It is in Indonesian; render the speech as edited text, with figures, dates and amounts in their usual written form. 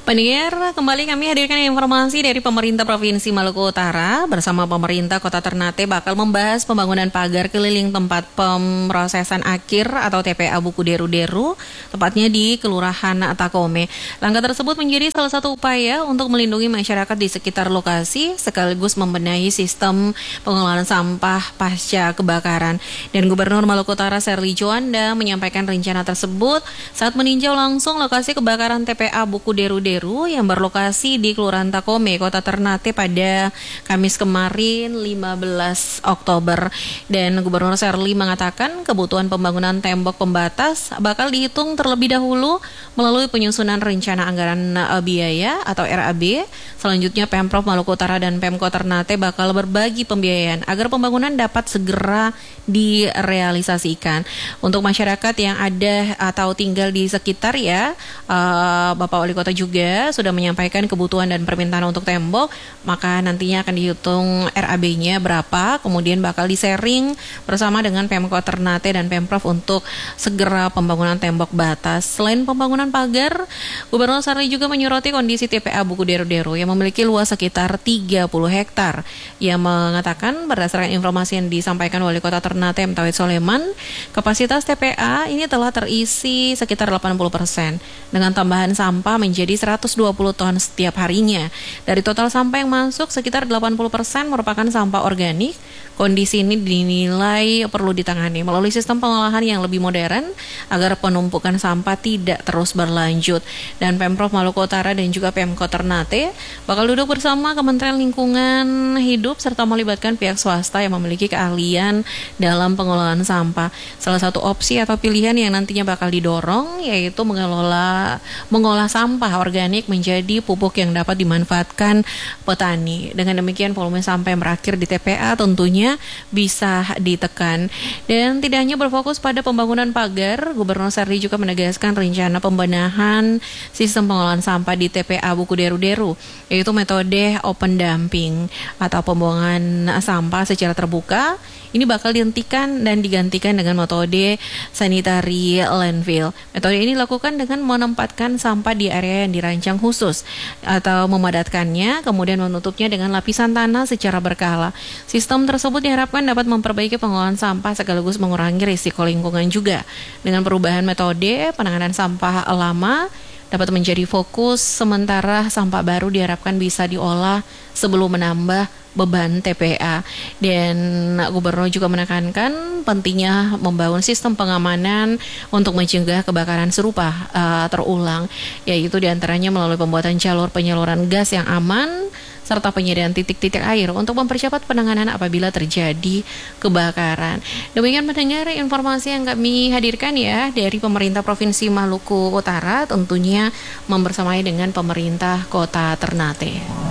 Pendengar, kembali kami hadirkan informasi dari pemerintah Provinsi Maluku Utara bersama pemerintah Kota Ternate bakal membahas pembangunan pagar keliling tempat pemrosesan akhir atau TPA Buku Deru-Deru, tepatnya di Kelurahan Takome. Langkah tersebut menjadi salah satu upaya untuk melindungi masyarakat di sekitar lokasi sekaligus membenahi sistem pengelolaan sampah pasca kebakaran. Dan Gubernur Maluku Utara Serly Juanda menyampaikan rencana tersebut saat meninjau langsung lokasi kebakaran TPA Buku Deru-Deru yang berlokasi di Kelurahan Takome, Kota Ternate pada Kamis kemarin 15 Oktober. Dan Gubernur Serly mengatakan kebutuhan pembangunan tembok pembatas bakal dihitung terlebih dahulu melalui penyusunan rencana anggaran biaya atau RAB. Selanjutnya Pemprov Maluku Utara dan Pemkot Ternate bakal berbagi pembiayaan agar pembangunan dapat segera direalisasikan. Untuk masyarakat yang ada atau tinggal di sekitar Bapak Wali Kota juga sudah menyampaikan kebutuhan dan permintaan untuk tembok, maka nantinya akan dihitung RAB-nya berapa, kemudian bakal di-sharing bersama dengan Pemkot Ternate dan Pemprov untuk segera pembangunan tembok batas. Selain pembangunan pagar, Gubernur Serly juga menyoroti kondisi TPA Buku Deru-Deru yang memiliki luas sekitar 30 hektar. Ia mengatakan berdasarkan informasi yang disampaikan Wali Kota Ternate M. Tauhid Soleman, kapasitas TPA ini telah terisi sekitar 80% dengan tambahan sampah menjadi 120 ton setiap harinya. Dari total sampah yang masuk, sekitar 80% merupakan sampah organik. Kondisi ini dinilai perlu ditangani melalui sistem pengolahan yang lebih modern agar penumpukan sampah tidak terus berlanjut. Dan Pemprov Maluku Utara dan juga Pemkot Ternate bakal duduk bersama Kementerian Lingkungan Hidup serta melibatkan pihak swasta yang memiliki keahlian dalam pengelolaan sampah. Salah satu opsi atau pilihan yang nantinya bakal didorong yaitu mengolah sampah organik menjadi pupuk yang dapat dimanfaatkan petani. Dengan demikian volume sampah yang berakhir di TPA tentunya bisa ditekan. Dan tidak hanya berfokus pada pembangunan pagar, Gubernur Serly juga menegaskan rencana pembenahan sistem pengolahan sampah di TPA Buku Deru-Deru, yaitu metode open dumping atau pembuangan sampah secara terbuka. Ini bakal dihentikan dan digantikan dengan metode sanitary landfill. Metode ini dilakukan dengan menempatkan sampah di area yang dirancang khusus atau memadatkannya, kemudian menutupnya dengan lapisan tanah secara berkala. Sistem tersebut diharapkan dapat memperbaiki pengolahan sampah sekaligus mengurangi risiko lingkungan juga. Dengan perubahan metode, penanganan sampah lama dapat menjadi fokus, sementara sampah baru diharapkan bisa diolah sebelum menambah beban TPA. Dan Gubernur juga menekankan pentingnya membangun sistem pengamanan untuk mencegah kebakaran serupa terulang, yaitu diantaranya melalui pembuatan jalur penyaluran gas yang aman serta penyediaan titik-titik air untuk mempercepat penanganan apabila terjadi kebakaran. Demikian mendengar informasi yang kami hadirkan dari pemerintah Provinsi Maluku Utara, tentunya membersamai dengan pemerintah Kota Ternate.